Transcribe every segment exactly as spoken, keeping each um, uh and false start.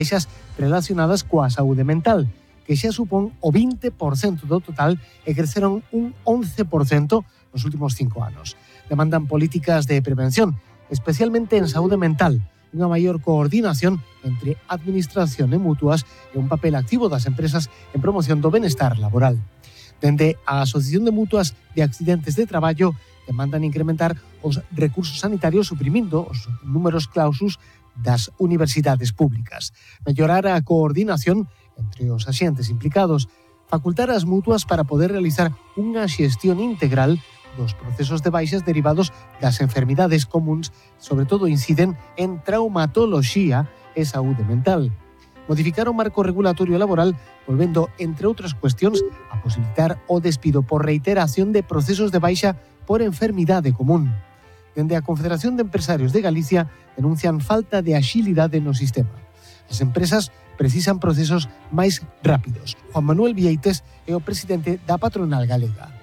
queixas relacionadas coa saúde mental, que xa supón o vinte por cento do total e creceron un once por cento nos últimos cinco anos. Demandan políticas de prevención, especialmente en saúde mental, unha maior coordinación entre administración e mutuas e un papel activo das empresas en promoción do benestar laboral. Dende a Asociación de Mutuas de Accidentes de Traballo demandan incrementar os recursos sanitarios suprimindo os números clausus das universidades públicas, mellorar a coordinación entre os axentes implicados, facultar as mutuas para poder realizar unha xestión integral dos procesos de baixas derivados das enfermidades comuns, sobre todo inciden en traumatoloxía e saúde mental. Modificar o marco regulatorio laboral, volvendo, entre outras cuestións, a posibilitar o despido por reiteración de procesos de baixa por enfermidade común. Dende a Confederación de Empresarios de Galicia denuncian falta de axilidade no sistema. As empresas precisan procesos máis rápidos. Juan Manuel Vieites é o presidente da patronal galega.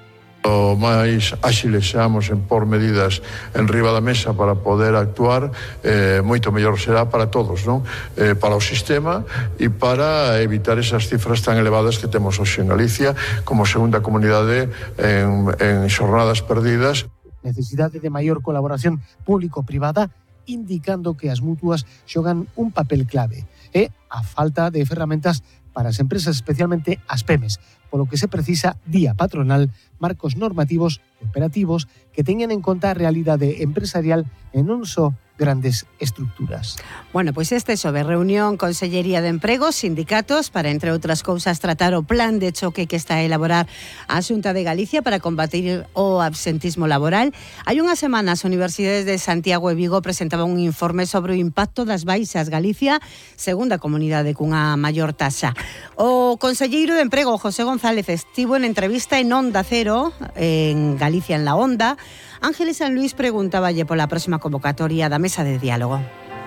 O máis áxiles seamos en por medidas en riba da mesa para poder actuar, eh, moito mellor será para todos, non? Eh, para o sistema e para evitar esas cifras tan elevadas que temos hoxe en Galicia como segunda comunidade en, en xornadas perdidas. Necesidade de maior colaboración público-privada, indicando que as mutuas xogan un papel clave, e a falta de ferramentas para as empresas, especialmente as pemes, polo que se precisa, día patronal, marcos normativos e operativos que teñan en conta a realidade empresarial e non só grandes estructuras. Bueno, pois este sobre reunión Consellería de Emprego, sindicatos, para, entre outras cousas, tratar o plan de choque que está a elaborar a Xunta de Galicia para combatir o absentismo laboral. Hai unhas semanas, as universidades de Santiago e Vigo presentaban un informe sobre o impacto das baixas. Galicia, segunda comunidade cunha maior taxa. O conselleiro de Emprego, José González, estivo en entrevista en Onda Cero, en Galicia en la Onda. Ángeles San Luis preguntáballe pola próxima convocatoria da mesa de diálogo.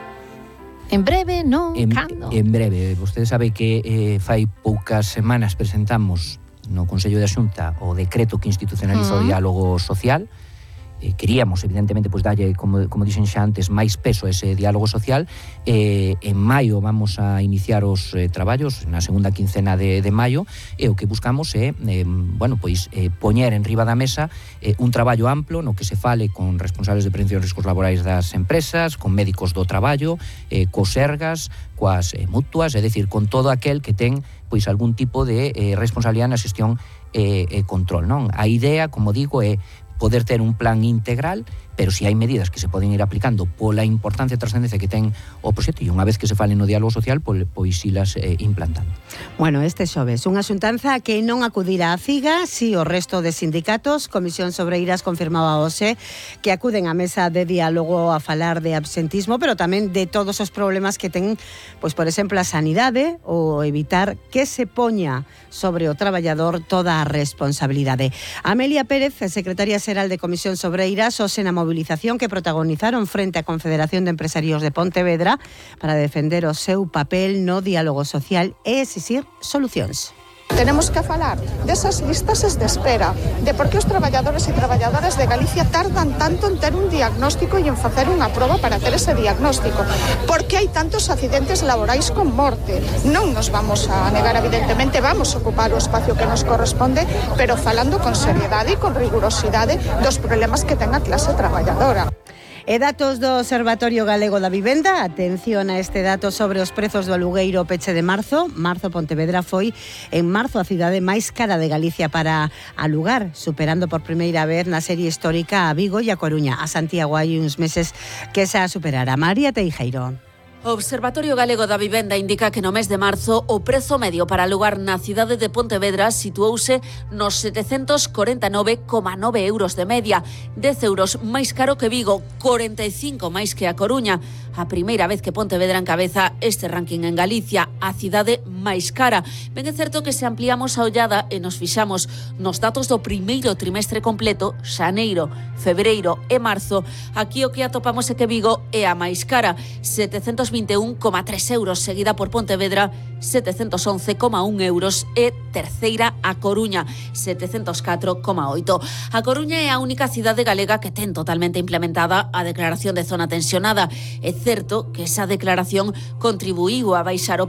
En breve, non? En, Cando? en breve. Vostede sabe que eh, fai poucas semanas presentamos no Consello da Xunta o decreto que institucionaliza uh-huh. o diálogo social. Eh, queríamos, evidentemente, pues, dalle, como, como dixen xa antes, máis peso a ese diálogo social. Eh, en maio vamos a iniciar os eh, traballos, na segunda quincena de, de maio, e o que buscamos é, eh, bueno, pois, eh, poñer en riba da mesa eh, un traballo amplo no que se fale con responsables de prevención de riscos laborais das empresas, con médicos do traballo, eh, cos sergas, coas eh, mutuas, é dicir, con todo aquel que ten pois algún tipo de eh, responsabilidade na xestión e eh, eh, control, non? A idea, como digo, é poder ter un plan integral, pero se hai medidas que se poden ir aplicando pola importancia e trascendencia que ten o proxecto, e unha vez que se fale no diálogo social, pois, pois ilas eh, implantando. Bueno, este xoves, unha xuntanza que non acudirá a CIGA, si o resto de sindicatos. Comisión Sobreiras confirmaba hoxe que acuden á mesa de diálogo a falar de absentismo, pero tamén de todos os problemas que ten, pois, por exemplo, a sanidade, ou evitar que se poña sobre o traballador toda a responsabilidade. Amelia Pérez, secretaria xeral de Comisión Sobreiras, hoxe na movilización que protagonizaron frente á Confederación de Empresarios de Pontevedra para defender o seu papel no diálogo social e exixir solucións. Tenemos que falar desas listas de espera, de por que os traballadores e traballadoras de Galicia tardan tanto en ter un diagnóstico e en facer unha proba para ter ese diagnóstico. Por que hai tantos accidentes laborais con morte? Non nos vamos a negar, evidentemente, vamos a ocupar o espacio que nos corresponde, pero falando con seriedade e con rigurosidade dos problemas que ten a clase traballadora. E datos do Observatorio Galego da Vivenda, atención a este dato sobre os prezos do alugueiro peche de marzo. Marzo Pontevedra foi en marzo a cidade máis cara de Galicia para alugar, superando por primeira vez na serie histórica a Vigo e a Coruña. A Santiago hai uns meses que xa superará. María Teijeiro. O Observatorio Galego da Vivenda indica que no mes de marzo o prezo medio para alugar na cidade de Pontevedra situouse nos setecentos corenta e nove coma nove euros de media, dez euros máis caro que Vigo, corenta e cinco máis que a Coruña. A primeira vez que Pontevedra encabeza este ranking en Galicia, a cidade máis cara. Ben é certo que se ampliamos a ollada e nos fixamos nos datos do primeiro trimestre completo, xaneiro, febreiro e marzo, aquí o que atopamos é que Vigo é a máis cara, setecentos vinte e un coma tres euros, seguida por Pontevedra, setecentos once coma un euros, e terceira a Coruña, setecentos catro coma oito. A Coruña é a única cidade galega que ten totalmente implementada a declaración de zona tensionada. É certo que esa declaración contribuíu a baixar o